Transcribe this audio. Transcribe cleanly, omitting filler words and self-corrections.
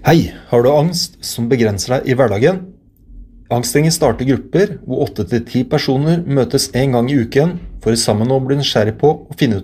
Hei, har du angst som begrenser deg i hverdagen? Angstgjenger starter grupper hvor 8 til 10 personer møtes en gang i uken for sammen å bli nysgjerrig på og finne ut